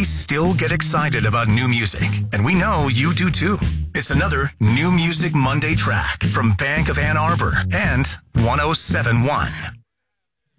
We still get excited about new music, and we know you do too. It's another New Music Monday track from Bank of Ann Arbor and 1071.